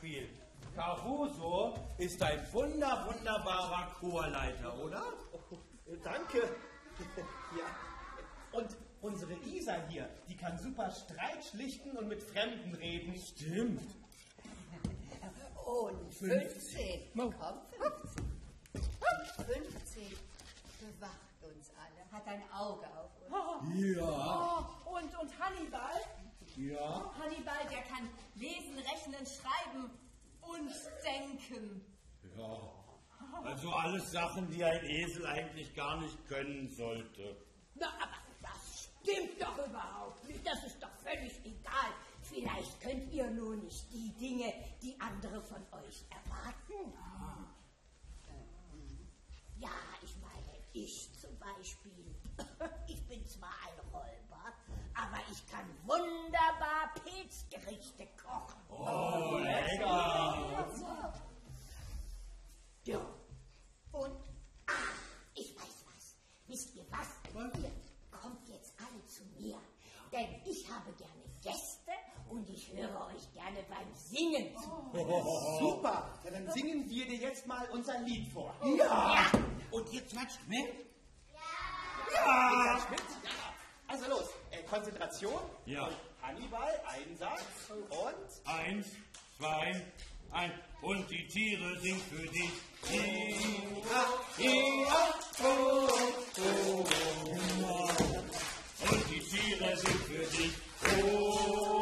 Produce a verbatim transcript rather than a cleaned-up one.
Beispiel. Caruso ist ein wunder, wunderbarer Chorleiter, oder? Oh, danke. Ja. Und unsere Isa hier, die kann super Streit schlichten und mit Fremden reden. Stimmt. Und fünfzehn. Komm, fünfzehn. fünfzehn bewacht uns alle, hat ein Auge auf uns. Ja. Oh, und, und Hannibal? Ja. Hannibal, der kann lesen, rechnen, schreiben und denken. Ja. Also alles Sachen, die ein Esel eigentlich gar nicht können sollte. Na, aber das stimmt doch überhaupt nicht. Das ist doch völlig egal. Vielleicht könnt ihr nur nicht die Dinge, die andere von euch erwarten. Ja, ich meine, ich zum Beispiel. Ich bin zwar ein Räuber, aber ich kann wunderbar Pilzgerichte kochen. Oh, lecker! Ja. Und, ah, ich weiß was. Wisst ihr was? Ihr kommt jetzt alle zu mir, denn ich habe gerne Gäste und ich höre euch gerne beim Singen zu. Oh, super, ja, dann singen wir dir jetzt mal unser Lied vor. Ja! Ja. Und ihr klatscht mit? Ja! Ja! Mit? Ja. Also los, äh, Konzentration. Ja. Und Hannibal, ein Satz und... Eins, zwei, ein. Und die Tiere singen für dich. Ia, ia, oh, oh, oh. Und die Tiere singen für dich. Oh.